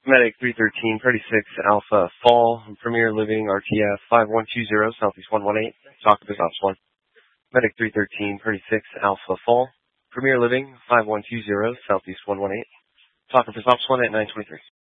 Medic 313, 36 Alpha Fall, Premier Living RTF 5120, Southeast 118, talk to Ops 1. Medic 313, 36 Alpha Fall, Premier Living 5120, Southeast 118, talk to Ops 1 at 923.